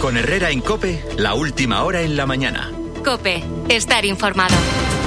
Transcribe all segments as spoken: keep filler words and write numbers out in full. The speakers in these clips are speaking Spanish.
Con Herrera en COPE, la última hora en la mañana. COPE, estar informado.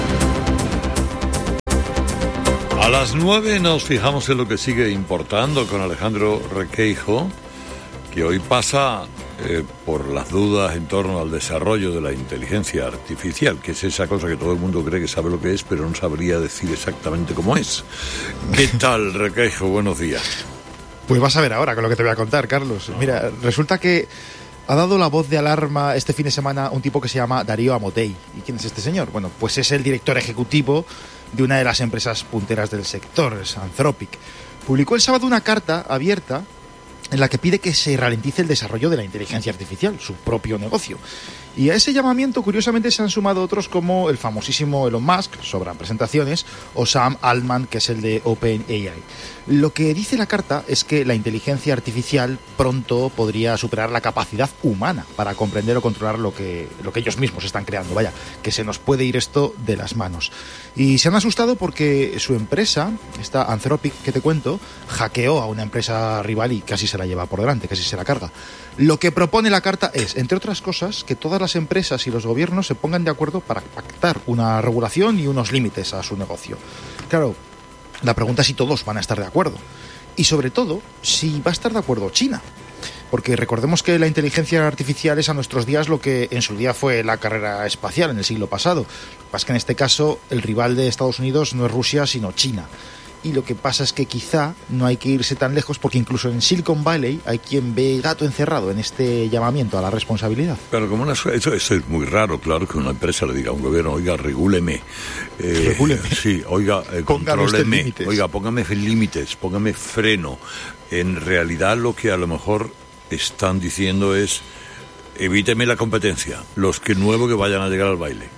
A las nueve nos fijamos en lo que sigue importando con Alejandro Requeijo, que hoy pasa eh, por las dudas en torno al desarrollo de la inteligencia artificial, que es esa cosa que todo el mundo cree que sabe lo que es, pero no sabría decir exactamente cómo es. ¿Qué tal, Requeijo? Buenos días. Pues vas a ver ahora con lo que te voy a contar, Carlos. Mira, resulta que ha dado la voz de alarma este fin de semana un tipo que se llama Darío Amodei. ¿Y quién es este señor? Bueno, pues es el director ejecutivo de una de las empresas punteras del sector, es Anthropic. Publicó el sábado una carta abierta en la que pide que se ralentice el desarrollo de la inteligencia artificial, su propio negocio. Y a ese llamamiento, curiosamente, se han sumado otros como el famosísimo Elon Musk, sobran presentaciones, o Sam Altman, que es el de OpenAI. Lo que dice la carta es que la inteligencia artificial pronto podría superar la capacidad humana para comprender o controlar lo que, lo que ellos mismos están creando. Vaya, que se nos puede ir esto de las manos. Y se han asustado porque su empresa, esta Anthropic que te cuento, hackeó a una empresa rival y casi se la lleva por delante, casi se la carga. Lo que propone la carta es, entre otras cosas, que todas las empresas y los gobiernos se pongan de acuerdo para pactar una regulación y unos límites a su negocio. Claro, la pregunta es si todos van a estar de acuerdo. Y sobre todo, si va a estar de acuerdo China. Porque recordemos que la inteligencia artificial es a nuestros días lo que en su día fue la carrera espacial en el siglo pasado. Lo que pasa es que en este caso el rival de Estados Unidos no es Rusia, sino China. Y lo que pasa es que quizá no hay que irse tan lejos porque incluso en Silicon Valley hay quien ve gato encerrado en este llamamiento a la responsabilidad. Pero como una, eso, eso es muy raro, claro, que una empresa le diga a un gobierno, oiga, regúleme. Eh, regúleme. Sí, oiga, eh, contróleme. Oiga, póngame límites, póngame freno. En realidad lo que a lo mejor están diciendo es, evíteme la competencia, los que nuevos que vayan a llegar al baile.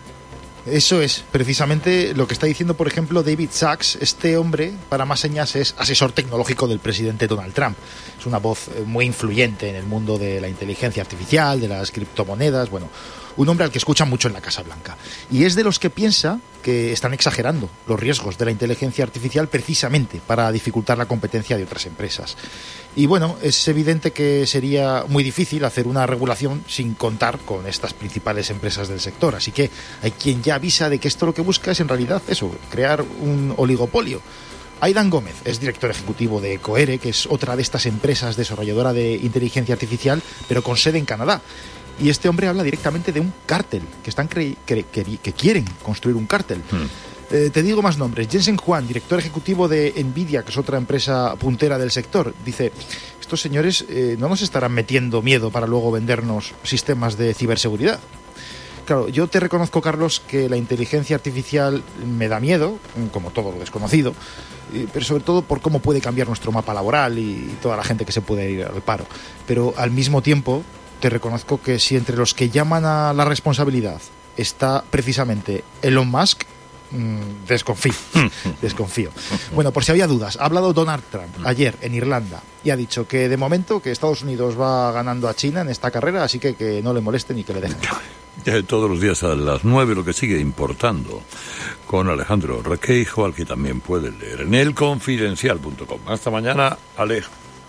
Eso es precisamente lo que está diciendo, por ejemplo, David Sachs. Este hombre, para más señas, es asesor tecnológico del presidente Donald Trump. Es una voz muy influyente en el mundo de la inteligencia artificial, de las criptomonedas, bueno, un hombre al que escuchan mucho en la Casa Blanca. Y es de los que piensa que están exagerando los riesgos de la inteligencia artificial precisamente para dificultar la competencia de otras empresas. Y bueno, es evidente que sería muy difícil hacer una regulación sin contar con estas principales empresas del sector. Así que hay quien ya avisa de que esto lo que busca es en realidad eso, crear un oligopolio. Aidan Gómez es director ejecutivo de Cohere, que es otra de estas empresas desarrolladora de inteligencia artificial, pero con sede en Canadá. Y este hombre habla directamente de un cártel, que están cre- que, que, que quieren construir un cártel. Hmm. Eh, te digo más nombres. Jensen Huang, director ejecutivo de Nvidia, que es otra empresa puntera del sector, dice, estos señores eh, no nos estarán metiendo miedo para luego vendernos sistemas de ciberseguridad. Claro, yo te reconozco, Carlos, que la inteligencia artificial me da miedo, como todo lo desconocido, pero sobre todo por cómo puede cambiar nuestro mapa laboral y toda la gente que se puede ir al paro. Pero al mismo tiempo te reconozco que si entre los que llaman a la responsabilidad está precisamente Elon Musk, mmm, desconfío, desconfío. Bueno, por si había dudas, ha hablado Donald Trump ayer en Irlanda y ha dicho que de momento que Estados Unidos va ganando a China en esta carrera, así que que no le molesten y que le dejen. Todos los días a las nueve lo que sigue importando con Alejandro Requeijo, al que también pueden leer en el confidencial punto com. Hasta mañana, Ale.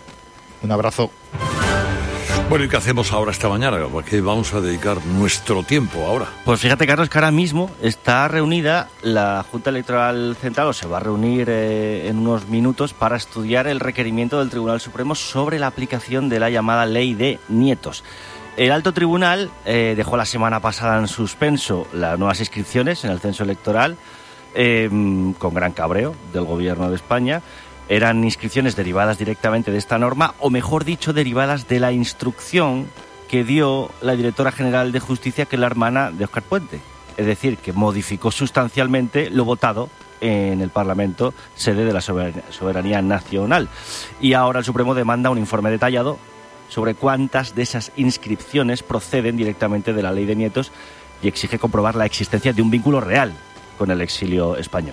Un abrazo. Bueno, ¿y qué hacemos ahora esta mañana? ¿A qué vamos a dedicar nuestro tiempo ahora? Pues fíjate, Carlos, que ahora mismo está reunida la Junta Electoral Central, o se va a reunir eh, en unos minutos para estudiar el requerimiento del Tribunal Supremo sobre la aplicación de la llamada Ley de Nietos. El alto tribunal eh, dejó la semana pasada en suspenso las nuevas inscripciones en el censo electoral, eh, con gran cabreo del Gobierno de España. Eran inscripciones derivadas directamente de esta norma, o mejor dicho, derivadas de la instrucción que dio la directora general de Justicia, que es la hermana de Óscar Puente. Es decir, que modificó sustancialmente lo votado en el Parlamento, sede de la soberanía nacional. Y ahora el Supremo demanda un informe detallado sobre cuántas de esas inscripciones proceden directamente de la Ley de Nietos y exige comprobar la existencia de un vínculo real con el exilio español.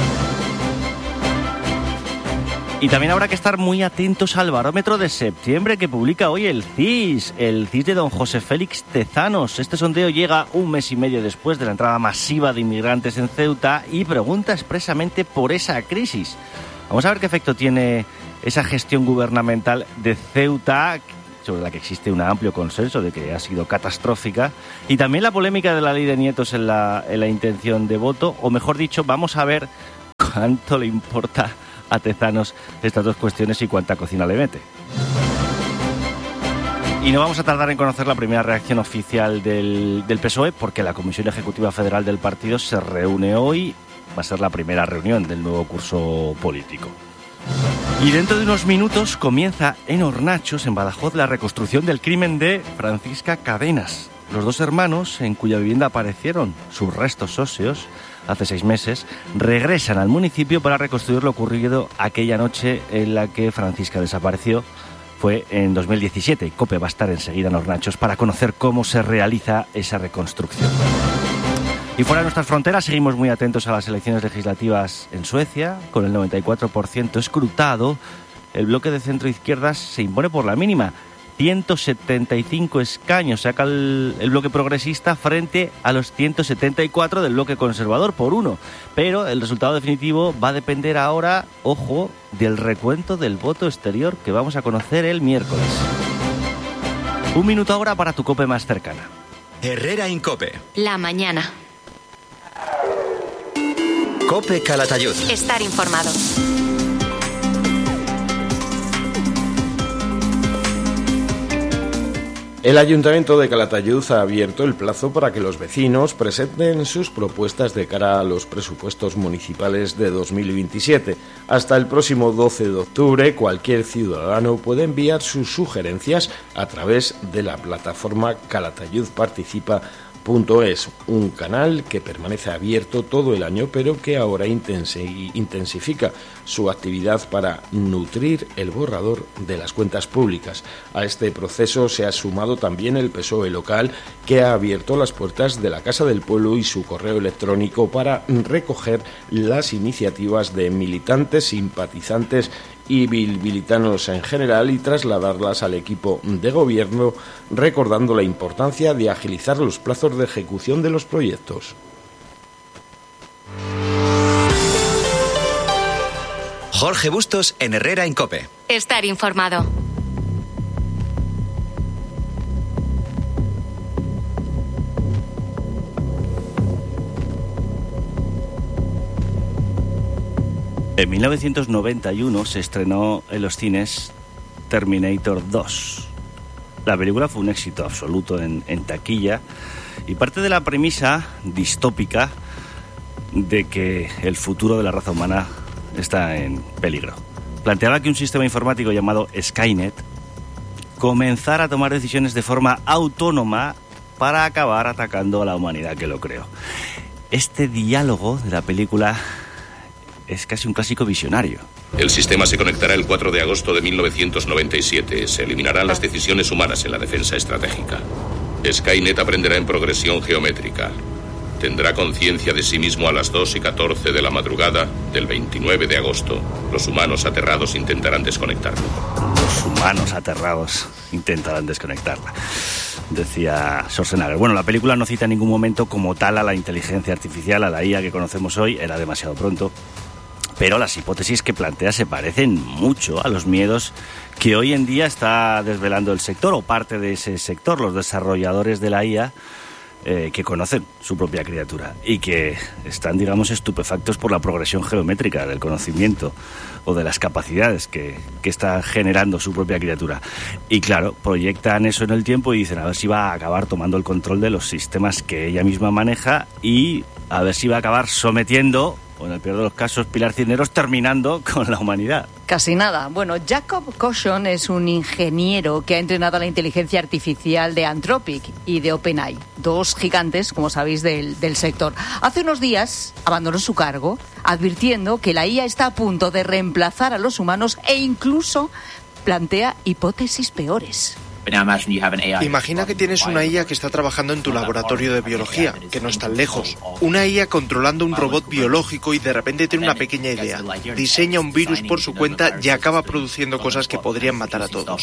Y también habrá que estar muy atentos al barómetro de septiembre que publica hoy el C I S, el C I S de don José Félix Tezanos. Este sondeo llega un mes y medio después de la entrada masiva de inmigrantes en Ceuta y pregunta expresamente por esa crisis. Vamos a ver qué efecto tiene esa gestión gubernamental de Ceuta sobre la que existe un amplio consenso de que ha sido catastrófica, y también la polémica de la ley de nietos en la, en la intención de voto, o mejor dicho, vamos a ver cuánto le importa a Tezanos estas dos cuestiones y cuánta cocina le mete. Y no vamos a tardar en conocer la primera reacción oficial del, del P S O E, porque la Comisión Ejecutiva Federal del partido se reúne hoy. Va a ser la primera reunión del nuevo curso político. Y dentro de unos minutos comienza en Hornachos, en Badajoz, la reconstrucción del crimen de Francisca Cadenas. Los dos hermanos, en cuya vivienda aparecieron sus restos óseos hace seis meses, regresan al municipio para reconstruir lo ocurrido aquella noche en la que Francisca desapareció. Fue en dos mil diecisiete y COPE va a estar enseguida en Hornachos para conocer cómo se realiza esa reconstrucción. Y fuera de nuestras fronteras seguimos muy atentos a las elecciones legislativas en Suecia. Con el noventa y cuatro por ciento escrutado, el bloque de centro-izquierdas se impone por la mínima. ciento setenta y cinco escaños saca el, el bloque progresista frente a los ciento setenta y cuatro del bloque conservador por uno. Pero el resultado definitivo va a depender ahora, ojo, del recuento del voto exterior que vamos a conocer el miércoles. Un minuto ahora para tu COPE más cercana. Herrera Incope. La mañana. COPE Calatayud. Estar informado. El Ayuntamiento de Calatayud ha abierto el plazo para que los vecinos presenten sus propuestas de cara a los presupuestos municipales de dos mil veintisiete. Hasta el próximo doce de octubre, cualquier ciudadano puede enviar sus sugerencias a través de la plataforma calatayud participa punto es, un canal que permanece abierto todo el año, pero que ahora intensifica su actividad para nutrir el borrador de las cuentas públicas. A este proceso se ha sumado también el P S O E local, que ha abierto las puertas de la Casa del Pueblo y su correo electrónico para recoger las iniciativas de militantes, simpatizantes y bilbilitanos en general y trasladarlas al equipo de gobierno, recordando la importancia de agilizar los plazos de ejecución de los proyectos. Jorge Bustos en Herrera Incope. Estar informado. En mil novecientos noventa y uno se estrenó en los cines Terminator dos. La película fue un éxito absoluto en, en taquilla y parte de la premisa distópica de que el futuro de la raza humana está en peligro. Planteaba que un sistema informático llamado Skynet comenzara a tomar decisiones de forma autónoma para acabar atacando a la humanidad que lo creó. Este diálogo de la película es casi un clásico visionario. El sistema se conectará el cuatro de agosto de mil novecientos noventa y siete. Se eliminarán las decisiones humanas en la defensa estratégica. Skynet aprenderá en progresión geométrica. Tendrá conciencia de sí mismo a las dos y catorce de la madrugada del veintinueve de agosto. Los humanos aterrados intentarán desconectarlo. Los humanos aterrados intentarán desconectarla, decía Schwarzenegger. Bueno, la película no cita en ningún momento como tal a la inteligencia artificial, a la I A que conocemos hoy, era demasiado pronto. Pero las hipótesis que plantea se parecen mucho a los miedos que hoy en día está desvelando el sector o parte de ese sector, los desarrolladores de la I A, eh, que conocen su propia criatura y que están, digamos, estupefactos por la progresión geométrica del conocimiento o de las capacidades que, que está generando su propia criatura. Y claro, proyectan eso en el tiempo y dicen a ver si va a acabar tomando el control de los sistemas que ella misma maneja y a ver si va a acabar sometiendo, o en el peor de los casos, Pilar Cisneros, terminando con la humanidad. Casi nada. Bueno, Jacob Coshon es un ingeniero que ha entrenado a la inteligencia artificial de Anthropic y de OpenAI, dos gigantes, como sabéis, del, del sector. Hace unos días abandonó su cargo, advirtiendo que la I A está a punto de reemplazar a los humanos e incluso plantea hipótesis peores. Imagina que tienes una I A que está trabajando en tu laboratorio de biología, que no es tan lejos. Una I A controlando un robot biológico y de repente tiene una pequeña idea. Diseña un virus por su cuenta y acaba produciendo cosas que podrían matar a todos.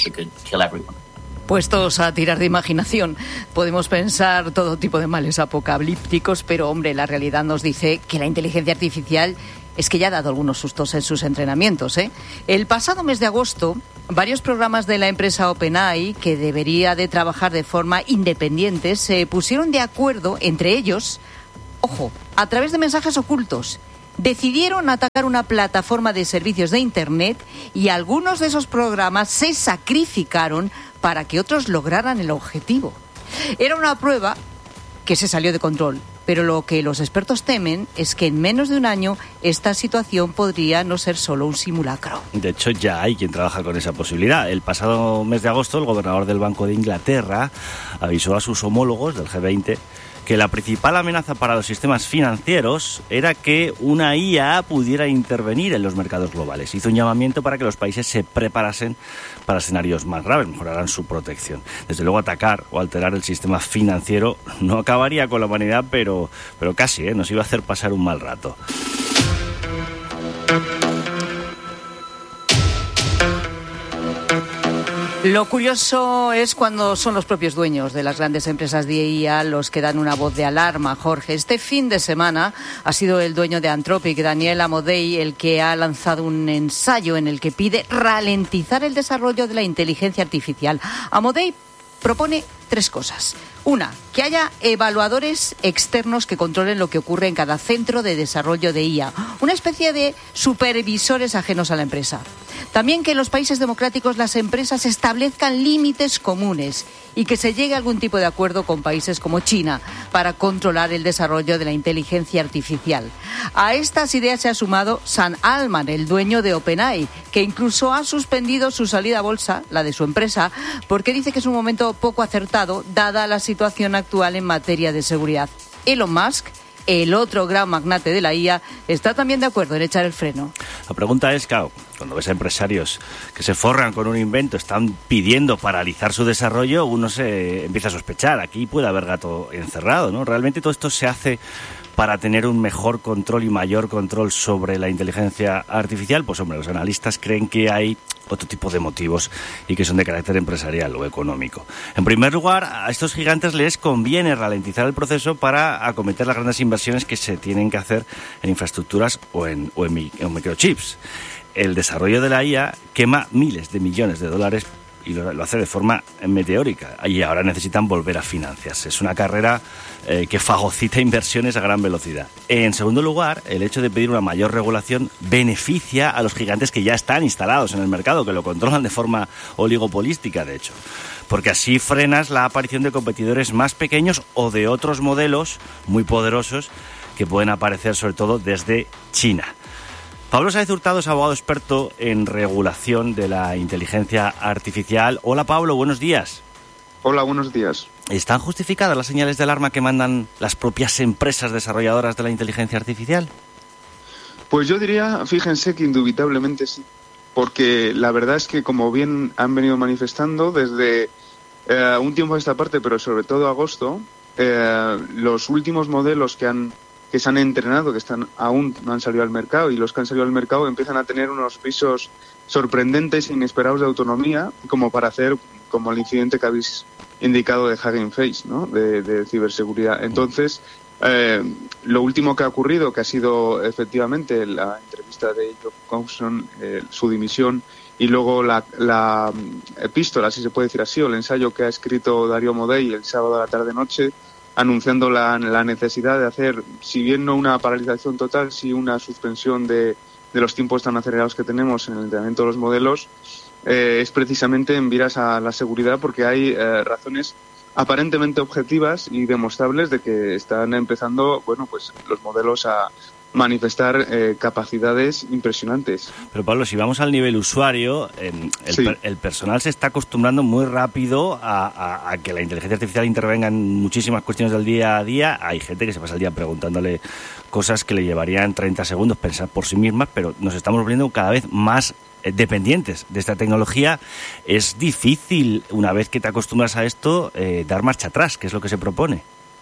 Puestos a tirar de imaginación, podemos pensar todo tipo de males apocalípticos, pero hombre, la realidad nos dice que la inteligencia artificial es que ya ha dado algunos sustos en sus entrenamientos, ¿eh? El pasado mes de agosto, Varios programas de la empresa OpenAI, que debería de trabajar de forma independiente, se pusieron de acuerdo entre ellos, ojo, a través de mensajes ocultos. Decidieron atacar una plataforma de servicios de Internet y algunos de esos programas se sacrificaron para que otros lograran el objetivo. Era una prueba que se salió de control, pero lo que los expertos temen es que en menos de un año esta situación podría no ser solo un simulacro. De hecho, ya hay quien trabaja con esa posibilidad. El pasado mes de agosto, el gobernador del Banco de Inglaterra avisó a sus homólogos del G veinte que la principal amenaza para los sistemas financieros era que una I A pudiera intervenir en los mercados globales. Hizo un llamamiento para que los países se preparasen para escenarios más graves, mejoraran su protección. Desde luego, atacar o alterar el sistema financiero no acabaría con la humanidad, pero, pero casi, ¿eh? Nos iba a hacer pasar un mal rato. Lo curioso es cuando son los propios dueños de las grandes empresas de I A los que dan una voz de alarma, Jorge. Este fin de semana ha sido el dueño de Anthropic, Daniel Amodei, el que ha lanzado un ensayo en el que pide ralentizar el desarrollo de la inteligencia artificial. Amodei propone tres cosas. Una, que haya evaluadores externos que controlen lo que ocurre en cada centro de desarrollo de I A. Una especie de supervisores ajenos a la empresa. También que en los países democráticos las empresas establezcan límites comunes y que se llegue a algún tipo de acuerdo con países como China para controlar el desarrollo de la inteligencia artificial. A estas ideas se ha sumado Sam Altman, el dueño de OpenAI, que incluso ha suspendido su salida a bolsa, la de su empresa, porque dice que es un momento poco acertado dada la situación actual en materia de seguridad. Elon Musk, el otro gran magnate de la I A, está también de acuerdo en echar el freno. La pregunta es, claro, cuando ves a empresarios que se forran con un invento, están pidiendo paralizar su desarrollo, uno se empieza a sospechar. Aquí puede haber gato encerrado, ¿no? Realmente todo esto se hace para tener un mejor control y mayor control sobre la inteligencia artificial. Pues hombre, los analistas creen que hay otro tipo de motivos y que son de carácter empresarial o económico. En primer lugar, a estos gigantes les conviene ralentizar el proceso para acometer las grandes inversiones que se tienen que hacer en infraestructuras o en, o en, en microchips. El desarrollo de la I A quema miles de millones de dólares y lo, lo hace de forma meteórica. Y ahora necesitan volver a financiarse. Es una carrera eh, que fagocita inversiones a gran velocidad. En segundo lugar, el hecho de pedir una mayor regulación beneficia a los gigantes que ya están instalados en el mercado, que lo controlan de forma oligopolística, de hecho. Porque así frenas la aparición de competidores más pequeños o de otros modelos muy poderosos que pueden aparecer sobre todo desde China. Pablo Sáez Hurtado es abogado experto en regulación de la inteligencia artificial. Hola Pablo, buenos días. Hola, buenos días. ¿Están justificadas las señales de alarma que mandan las propias empresas desarrolladoras de la inteligencia artificial? Pues yo diría, fíjense que indubitablemente sí, porque la verdad es que como bien han venido manifestando desde eh, un tiempo a esta parte, pero sobre todo agosto, eh, los últimos modelos que han que se han entrenado, que están aún no han salido al mercado, y los que han salido al mercado empiezan a tener unos pisos sorprendentes e inesperados de autonomía, como para hacer, como el incidente que habéis indicado de Hugging Face, ¿no? de, de ciberseguridad. Entonces, eh, lo último que ha ocurrido, que ha sido efectivamente la entrevista de Jacob Coulson, eh, su dimisión, y luego la, la epístola, si se puede decir así, o el ensayo que ha escrito Dario Amodei el sábado a la tarde-noche, anunciando la, la necesidad de hacer, si bien no una paralización total, sí una suspensión de, de los tiempos tan acelerados que tenemos en el entrenamiento de los modelos, eh, es precisamente en miras a la seguridad, porque hay eh, razones aparentemente objetivas y demostrables de que están empezando, bueno, pues los modelos a manifestar eh, capacidades impresionantes. Pero Pablo, si vamos al nivel usuario, eh, el, sí. per, el personal se está acostumbrando muy rápido a, a, a que la inteligencia artificial intervenga en muchísimas cuestiones del día a día. Hay gente que se pasa el día preguntándole cosas que le llevarían treinta segundos pensar por sí mismas, pero nos estamos volviendo cada vez más eh, dependientes de esta tecnología. Es difícil, una vez que te acostumbras a esto, eh, dar marcha atrás, que es lo que se propone.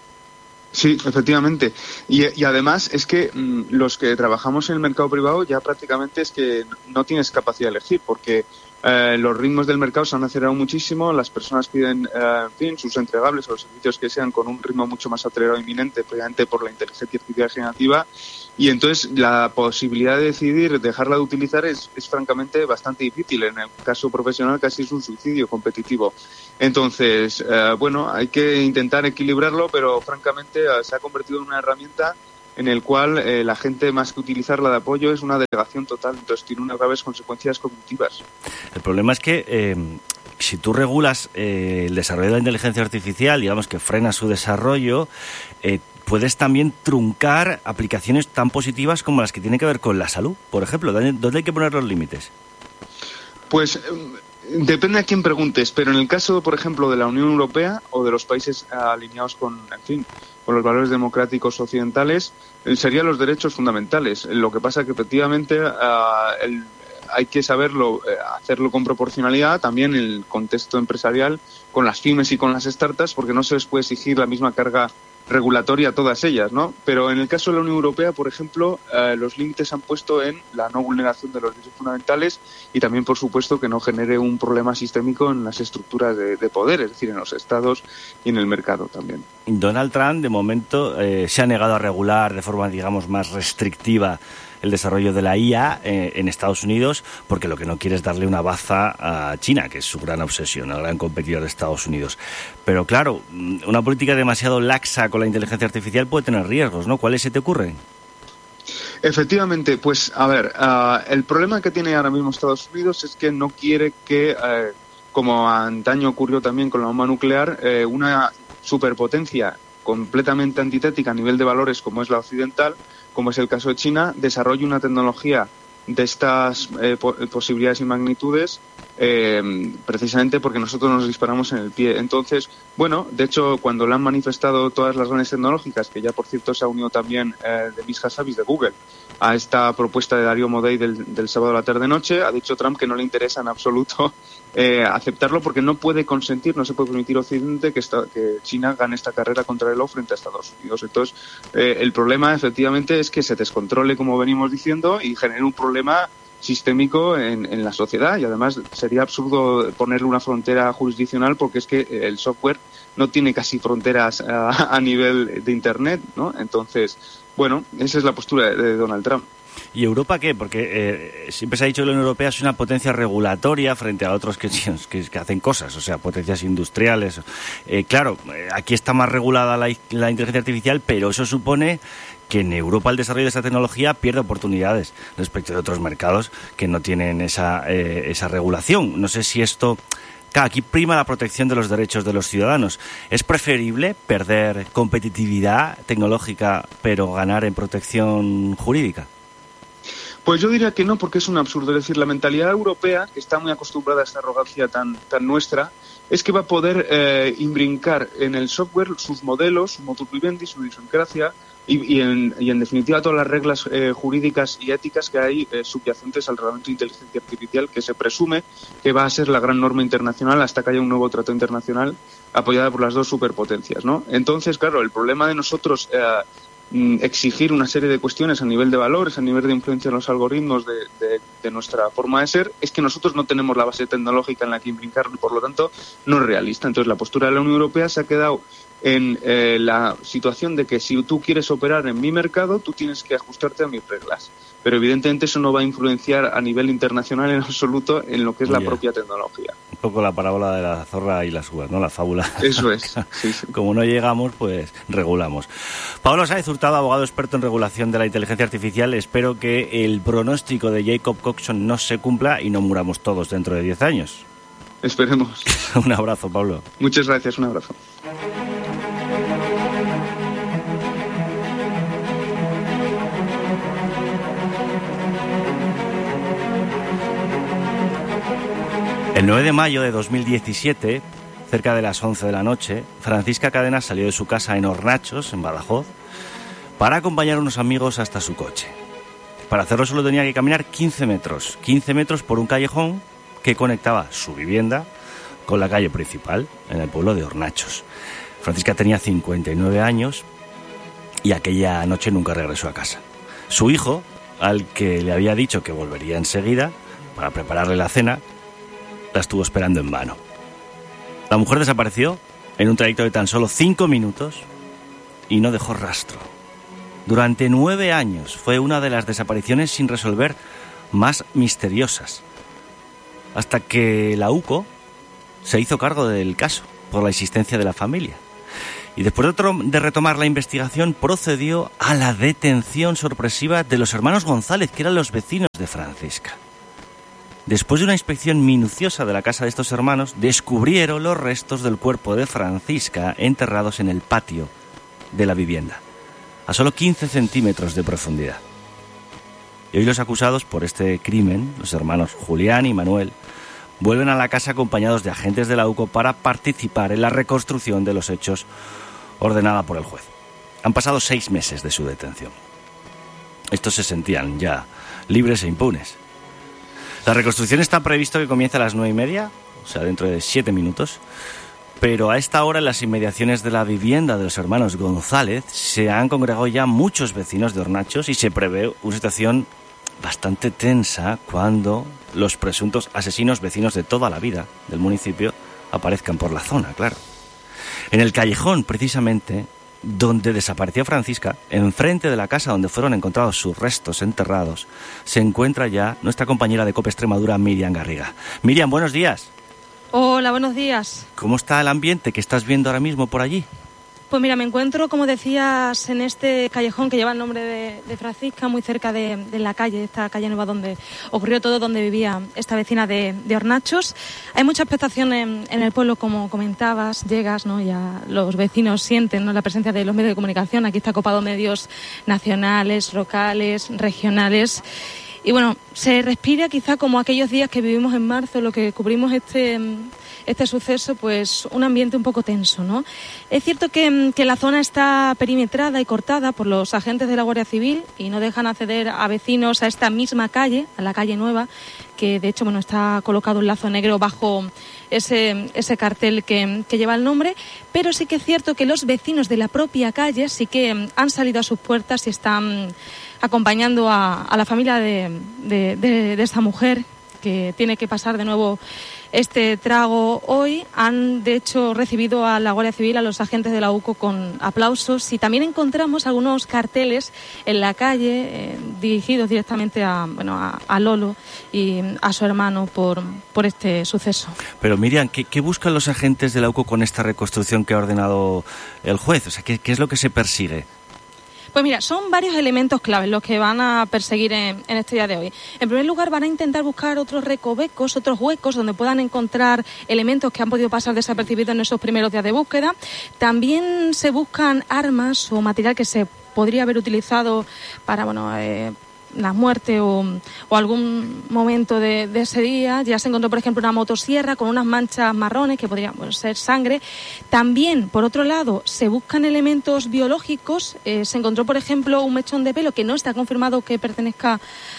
Sí, efectivamente. Y, y además es que mmm, los que trabajamos en el mercado privado ya prácticamente es que no tienes capacidad de elegir, porque Eh, los ritmos del mercado se han acelerado muchísimo, las personas piden, eh, en fin, sus entregables o los servicios que sean con un ritmo mucho más acelerado e inminente, precisamente por la inteligencia artificial generativa, y entonces la posibilidad de decidir dejarla de utilizar es, es francamente bastante difícil. En el caso profesional casi es un suicidio competitivo. Entonces, eh, bueno, hay que intentar equilibrarlo, pero francamente eh, se ha convertido en una herramienta en el cual eh, la gente, más que utilizarla de apoyo, es una delegación total, entonces tiene unas graves consecuencias cognitivas. El problema es que eh, si tú regulas eh, el desarrollo de la inteligencia artificial, digamos que frenas su desarrollo, eh, puedes también truncar aplicaciones tan positivas como las que tienen que ver con la salud, por ejemplo. ¿Dónde hay que poner los límites? Pues depende a quién preguntes, pero en el caso, por ejemplo, de la Unión Europea o de los países alineados con, en fin, con los valores democráticos occidentales, serían los derechos fundamentales. Lo que pasa es que efectivamente uh, el, hay que saberlo, eh, hacerlo con proporcionalidad, también en el contexto empresarial, con las pymes y con las startups, porque no se les puede exigir la misma carga regulatoria a todas ellas, ¿no? Pero en el caso de la Unión Europea, por ejemplo, eh, los límites se han puesto en la no vulneración de los derechos fundamentales y también, por supuesto, que no genere un problema sistémico en las estructuras de, de poder, es decir, en los estados y en el mercado también. Donald Trump, de momento, eh, se ha negado a regular de forma, digamos, más restrictiva el desarrollo de la I A eh, en Estados Unidos, porque lo que no quiere es darle una baza a China, que es su gran obsesión, el gran competidor de Estados Unidos. Pero claro, una política demasiado laxa con la inteligencia artificial puede tener riesgos, ¿no? ¿Cuáles se te ocurren? Efectivamente, pues a ver, uh, el problema que tiene ahora mismo Estados Unidos es que no quiere que, uh, como antaño ocurrió también con la bomba nuclear, uh, una superpotencia completamente antitética a nivel de valores como es la occidental, como es el caso de China, desarrolle una tecnología de estas eh, po- posibilidades y magnitudes eh, precisamente porque nosotros nos disparamos en el pie. Entonces, bueno, de hecho, cuando le han manifestado todas las grandes tecnológicas, que ya por cierto se ha unido también eh, de Demis Hassabis de Google a esta propuesta de Darío Modei del, del sábado a la tarde-noche, ha dicho Trump que no le interesa en absoluto eh, aceptarlo porque no puede consentir, no se puede permitir Occidente que, esta, que China gane esta carrera contra el reloj frente a Estados Unidos. Entonces, eh, el problema efectivamente es que se descontrole, como venimos diciendo, y genere un problema sistémico en, en la sociedad, y además sería absurdo ponerle una frontera jurisdiccional porque es que el software no tiene casi fronteras a, a nivel de Internet, ¿no? Entonces, bueno, esa es la postura de, de Donald Trump. ¿Y Europa qué? Porque eh, siempre se ha dicho que la Unión Europea es una potencia regulatoria frente a otros que, que, que hacen cosas, o sea, potencias industriales. Eh, claro, aquí está más regulada la, la inteligencia artificial, pero eso supone que en Europa el desarrollo de esta tecnología pierde oportunidades respecto de otros mercados que no tienen esa, eh, esa regulación. No sé si esto... Claro, aquí prima la protección de los derechos de los ciudadanos. ¿Es preferible perder competitividad tecnológica pero ganar en protección jurídica? Pues yo diría que no, porque es un absurdo. Es decir, la mentalidad europea, que está muy acostumbrada a esta arrogancia tan, tan nuestra, es que va a poder eh, imbrincar en el software sus modelos, su modus vivendi, su idiosincrasia, y, y, en, y en definitiva todas las reglas eh, jurídicas y éticas que hay eh, subyacentes al reglamento de inteligencia artificial, que se presume que va a ser la gran norma internacional hasta que haya un nuevo tratado internacional apoyada por las dos superpotencias, ¿no? Entonces, claro, el problema de nosotros eh, exigir una serie de cuestiones a nivel de valores, a nivel de influencia en los algoritmos de, de, de nuestra forma de ser, es que nosotros no tenemos la base tecnológica en la que imbrincar y por lo tanto no es realista. Entonces la postura de la Unión Europea se ha quedado en eh, la situación de que si tú quieres operar en mi mercado, tú tienes que ajustarte a mis reglas. Pero evidentemente eso no va a influenciar a nivel internacional en absoluto en lo que es la yeah. propia tecnología. Un poco la parábola de la zorra y las uvas, ¿no? La fábula. Eso es. Sí, sí. Como no llegamos, pues regulamos. Pablo Sáez Hurtado, abogado experto en regulación de la inteligencia artificial. Espero que el pronóstico de Jacob Coxon no se cumpla y no muramos todos dentro de diez años. Esperemos. Un abrazo, Pablo. Muchas gracias, un abrazo. El nueve de mayo de dos mil diecisiete, cerca de las once de la noche, Francisca Cadena salió de su casa en Hornachos, en Badajoz, para acompañar a unos amigos hasta su coche. Para hacerlo solo tenía que caminar quince metros, quince metros por un callejón que conectaba su vivienda con la calle principal, en el pueblo de Hornachos. Francisca tenía cincuenta y nueve años y aquella noche nunca regresó a casa. Su hijo, al que le había dicho que volvería enseguida para prepararle la cena, la estuvo esperando en vano. La mujer desapareció en un trayecto de tan solo cinco minutos y no dejó rastro. Durante nueve años fue una de las desapariciones sin resolver más misteriosas, hasta que la U C O se hizo cargo del caso por la insistencia de la familia. Y después de, otro, de retomar la investigación, procedió a la detención sorpresiva de los hermanos González, que eran los vecinos de Francisca. Después de una inspección minuciosa de la casa de estos hermanos, descubrieron los restos del cuerpo de Francisca enterrados en el patio de la vivienda, a solo quince centímetros de profundidad. Y hoy los acusados por este crimen, los hermanos Julián y Manuel, vuelven a la casa acompañados de agentes de la U C O para participar en la reconstrucción de los hechos ordenada por el juez. Han pasado seis meses de su detención. Estos se sentían ya libres e impunes. La reconstrucción está previsto que comience a las nueve y media, o sea, dentro de siete minutos, pero a esta hora en las inmediaciones de la vivienda de los hermanos González se han congregado ya muchos vecinos de Hornachos y se prevé una situación bastante tensa cuando los presuntos asesinos, vecinos de toda la vida del municipio, aparezcan por la zona, claro. En el callejón, precisamente, donde desapareció Francisca, enfrente de la casa donde fueron encontrados sus restos enterrados, se encuentra ya nuestra compañera de COPE Extremadura, Miriam Garriga. Miriam, buenos días. Hola, buenos días. ¿Cómo está el ambiente que estás viendo ahora mismo por allí? Pues mira, me encuentro, como decías, en este callejón que lleva el nombre de, de Francisca, muy cerca de, de la calle, esta calle nueva donde ocurrió todo, donde vivía esta vecina de, de Hornachos. Hay mucha expectación en, en el pueblo, como comentabas, llegas, ¿no? Ya los vecinos sienten, ¿no?, la presencia de los medios de comunicación. Aquí está copado medios nacionales, locales, regionales. Y bueno, se respira quizá como aquellos días que vivimos en marzo, lo que cubrimos este... este suceso, pues un ambiente un poco tenso, ¿no? Es cierto que, que la zona está perimetrada y cortada por los agentes de la Guardia Civil y no dejan acceder a vecinos a esta misma calle, a la calle Nueva, que de hecho, bueno, está colocado un lazo negro bajo ese, ese cartel que, que lleva el nombre, pero sí que es cierto que los vecinos de la propia calle sí que han salido a sus puertas y están acompañando a, a la familia de, de, de, de esta mujer que tiene que pasar de nuevo este trago hoy. Han, de hecho, recibido a la Guardia Civil, a los agentes de la U C O, con aplausos, y también encontramos algunos carteles en la calle eh, dirigidos directamente a, bueno, a, a Lolo y a su hermano por, por este suceso. Pero Miriam, ¿qué, ¿qué buscan los agentes de la U C O con esta reconstrucción que ha ordenado el juez? O sea, ¿qué, qué es lo que se persigue? Pues mira, son varios elementos claves los que van a perseguir en, en este día de hoy. En primer lugar, van a intentar buscar otros recovecos, otros huecos donde puedan encontrar elementos que han podido pasar desapercibidos en esos primeros días de búsqueda. También se buscan armas o material que se podría haber utilizado para, bueno, eh, la muerte o, o algún momento de, de ese día. Ya se encontró, por ejemplo, una motosierra con unas manchas marrones que podrían, bueno, ser sangre. También, por otro lado, se buscan elementos biológicos. Eh, se encontró, por ejemplo, un mechón de pelo que no está confirmado que pertenezca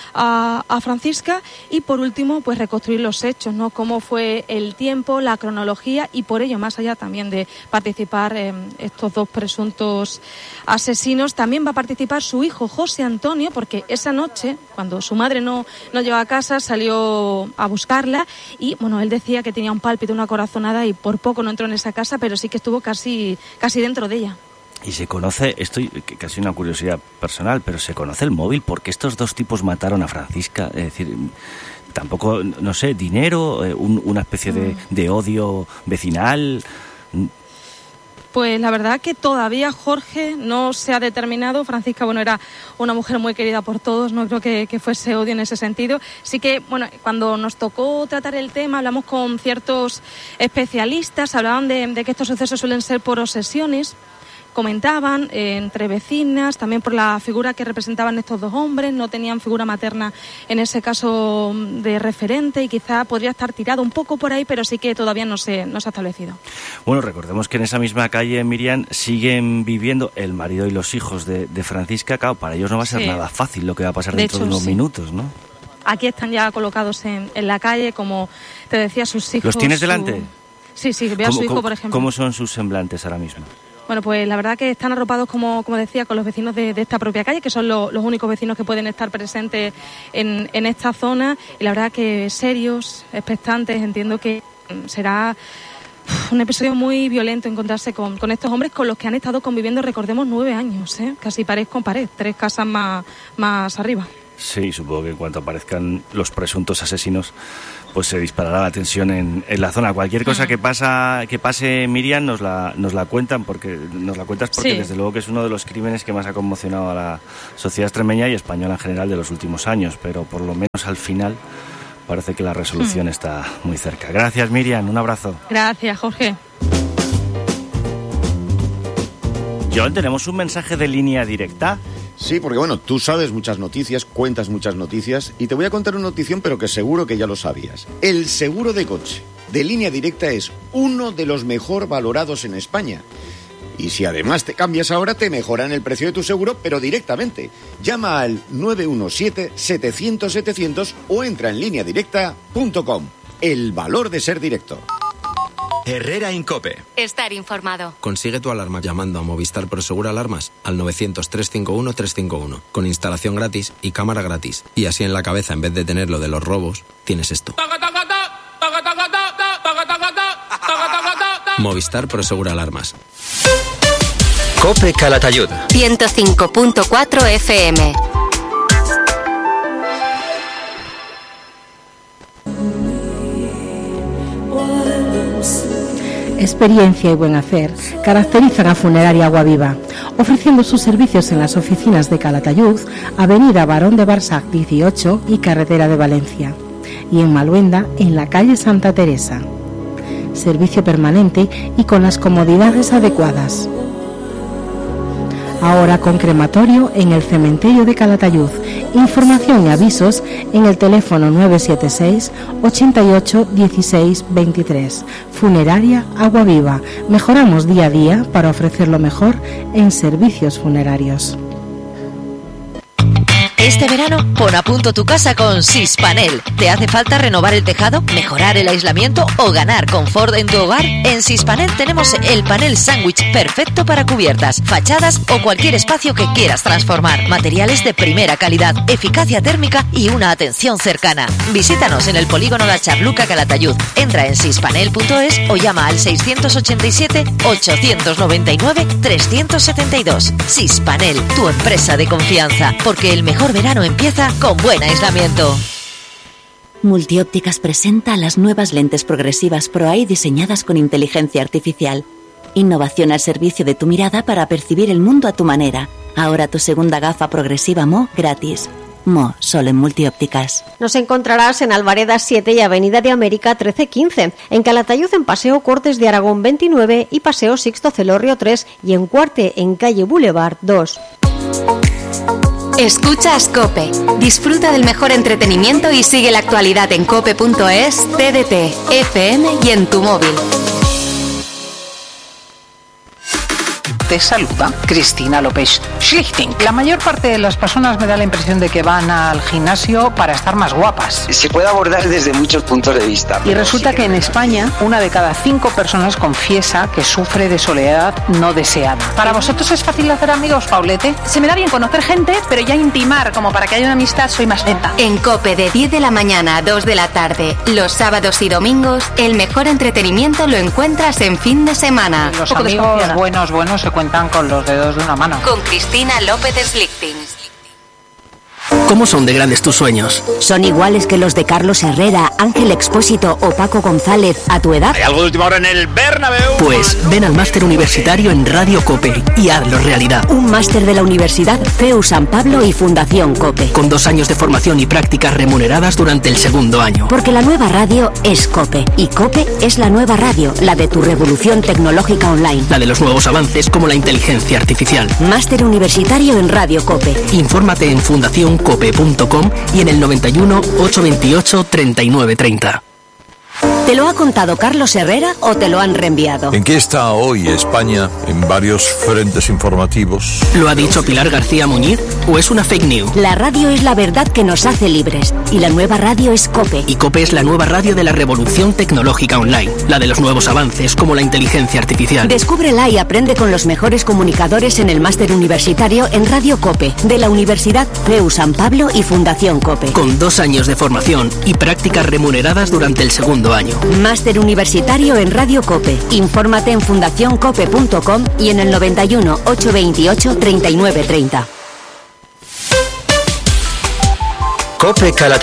a, a Francisca. Y por último, pues reconstruir los hechos, ¿no? Cómo fue el tiempo, la cronología, y por ello, más allá también de participar eh, estos dos presuntos asesinos, también va a participar su hijo José Antonio, porque esa noche Noche, cuando su madre no, no llegó a casa, salió a buscarla y, bueno, él decía que tenía un pálpito, una corazonada, y por poco no entró en esa casa, pero sí que estuvo casi, casi dentro de ella. Y se conoce, esto casi una curiosidad personal, pero se conoce el móvil porque estos dos tipos mataron a Francisca. Es decir, tampoco, no sé, dinero, un, una especie de, mm. de odio vecinal. Pues la verdad que todavía, Jorge, no se ha determinado. Francisca, bueno, era una mujer muy querida por todos, no creo que, que fuese odio en ese sentido. Sí que, bueno, cuando nos tocó tratar el tema, hablamos con ciertos especialistas, hablaban de, de que estos sucesos suelen ser por obsesiones. Comentaban eh, entre vecinas, también por la figura que representaban estos dos hombres, no tenían figura materna en ese caso de referente y quizá podría estar tirado un poco por ahí, pero sí que todavía no se, no se ha establecido. Bueno, recordemos que en esa misma calle, Miriam, siguen viviendo el marido y los hijos de, de Francisca. Claro, para ellos no va a ser sí. nada fácil lo que va a pasar de dentro hecho, de unos sí. minutos, ¿no? Aquí están ya colocados en, en la calle, como te decía, sus hijos. ¿Los tienes delante? Su... Sí, sí, veo a su hijo, por ejemplo. ¿Cómo son sus semblantes ahora mismo? Bueno, pues la verdad que están arropados, como, como decía, con los vecinos de, de esta propia calle, que son lo, los únicos vecinos que pueden estar presentes en, en esta zona. Y la verdad que serios, expectantes, entiendo que será un episodio muy violento encontrarse con, con estos hombres con los que han estado conviviendo, recordemos, nueve años, ¿eh? Casi pared con pared, tres casas más, más arriba. Sí, supongo que en cuanto aparezcan los presuntos asesinos, pues se disparará la tensión en, en la zona. Cualquier cosa que pasa que pase, Miriam, nos la nos la cuentan porque nos la cuentas porque sí. Desde luego que es uno de los crímenes que más ha conmocionado a la sociedad extremeña y española en general de los últimos años, pero por lo menos al final parece que la resolución mm. está muy cerca. Gracias, Miriam, un abrazo. Gracias, Jorge. John, tenemos un mensaje de línea directa. Sí, porque bueno, tú sabes muchas noticias, cuentas muchas noticias y te voy a contar una notición, pero que seguro que ya lo sabías. El seguro de coche de Línea Directa es uno de los mejor valorados en España. Y si además te cambias ahora, te mejoran el precio de tu seguro, pero directamente. Llama al nueve uno siete, setecientos, setecientos o entra en línea directa punto com. El valor de ser directo. Herrera Incope. Estar informado. Consigue tu alarma llamando a Movistar Prosegur Alarmas al novecientos, trescientos cincuenta y uno, trescientos cincuenta y uno, con instalación gratis y cámara gratis. Y así en la cabeza, en vez de tener lo de los robos, tienes esto. Movistar Prosegur Alarmas. Cope Calatayud. ciento cinco punto cuatro F M. Experiencia y buen hacer caracterizan a Funeraria Aguaviva, ofreciendo sus servicios en las oficinas de Calatayud, Avenida Barón de Barsac dieciocho y Carretera de Valencia, y en Maluenda, en la calle Santa Teresa. Servicio permanente y con las comodidades adecuadas. Ahora con crematorio en el cementerio de Calatayud. Información y avisos en el teléfono nueve siete seis, ochenta y ocho, dieciséis, veintitrés. Funeraria Aguaviva. Mejoramos día a día para ofrecer lo mejor en servicios funerarios. Este verano, pon a punto tu casa con Sispanel. ¿Te hace falta renovar el tejado, mejorar el aislamiento o ganar confort en tu hogar? En Sispanel tenemos el panel sándwich perfecto para cubiertas, fachadas o cualquier espacio que quieras transformar. Materiales de primera calidad, eficacia térmica y una atención cercana. Visítanos en el polígono de Charluca, Calatayud. Entra en sispanel punto es o llama al seiscientos ochenta y siete, ochocientos noventa y nueve, trescientos setenta y dos. Sispanel, tu empresa de confianza, porque el mejor verano empieza con buen aislamiento. Multiópticas presenta las nuevas lentes progresivas ProEye diseñadas con inteligencia artificial. Innovación al servicio de tu mirada para percibir el mundo a tu manera. Ahora tu segunda gafa progresiva M O gratis. M O, solo en Multiópticas. Nos encontrarás en Alvareda siete y Avenida de América trece quince, en Calatayud en Paseo Cortes de Aragón veintinueve y Paseo Sixto Celorrio tres y en Cuarte en Calle Boulevard dos. Escuchas COPE. Disfruta del mejor entretenimiento y sigue la actualidad en cope punto es, T D T, F M y en tu móvil. Te saluda Cristina López Schlichting. La mayor parte de las personas me da la impresión de que van al gimnasio para estar más guapas. Se puede abordar desde muchos puntos de vista. Y resulta sí que... que en España una de cada cinco personas confiesa que sufre de soledad no deseada. ¿Para vosotros es fácil hacer amigos, Paulete? Se me da bien conocer gente, pero ya intimar como para que haya una amistad soy más lenta. En COPE de diez de la mañana a dos de la tarde, los sábados y domingos, el mejor entretenimiento lo encuentras en fin de semana. Los amigos buenos, buenos se cuentan con los dedos de una mano. Con Cristina López Schlichting. ¿Cómo son de grandes tus sueños? ¿Son iguales que los de Carlos Herrera, Ángel Expósito o Paco González a tu edad? ¿Hay algo de última hora en el Bernabéu? Pues ven al máster universitario en Radio COPE y hazlo realidad. Un máster de la Universidad C E U San Pablo y Fundación COPE. Con dos años de formación y prácticas remuneradas durante el segundo año. Porque la nueva radio es COPE y COPE es la nueva radio, la de tu revolución tecnológica online. La de los nuevos avances como la inteligencia artificial. Máster universitario en Radio COPE. Infórmate en fundación cope punto com y en el noventa y uno, ochocientos veintiocho, treinta y nueve treinta. ¿Te lo ha contado Carlos Herrera o te lo han reenviado? ¿En qué está hoy España en varios frentes informativos? ¿Lo ha dicho Pilar García Muñiz o es una fake news? La radio es la verdad que nos hace libres y la nueva radio es COPE. Y COPE es la nueva radio de la revolución tecnológica online, la de los nuevos avances como la inteligencia artificial. Descúbrela y aprende con los mejores comunicadores en el máster universitario en Radio COPE de la Universidad C E U San Pablo y Fundación COPE. Con dos años de formación y prácticas remuneradas durante el segundo año. Máster universitario en Radio COPE. Infórmate en fundación cope punto com y en el noventa y uno, ochocientos veintiocho, treinta y nueve treinta. Cope Calatayud.